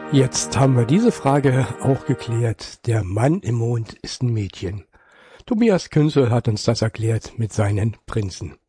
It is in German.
Jetzt haben wir diese Frage auch geklärt. Der Mann im Mond ist ein Mädchen. Tobias Künzel hat uns das erklärt mit seinen Prinzen.